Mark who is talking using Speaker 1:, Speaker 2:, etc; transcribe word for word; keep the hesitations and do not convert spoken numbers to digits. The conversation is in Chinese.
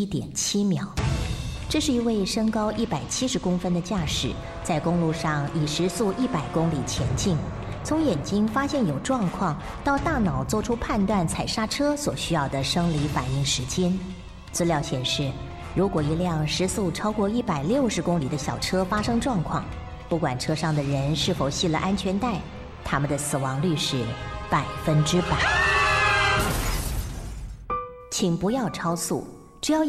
Speaker 1: 一点七秒。这是一位身高一百七十公分的驾驶，在公路上以时速一百公里前进。从眼睛发现有状况，到大脑做出判断踩刹车所需要的生理反应时间。资料显示，如果一辆时速超过一百六十公里的小车发生状况，不管车上的人是否系了安全带，他们的死亡率是百分之百。请不要超速。